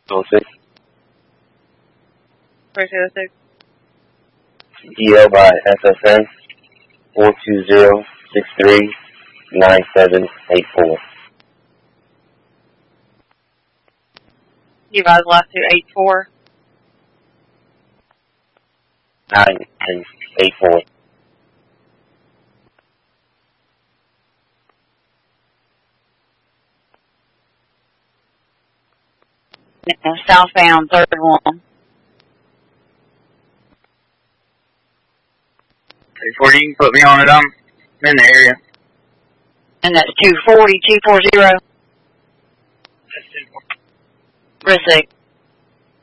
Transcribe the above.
06. Where's 06? EL by SSN 420-63-9784. You guys last to 84. 9 and 84. Southbound 31. 340, you can put me on it. I'm in the area. And that's 240, 240. That's 240. Receipt.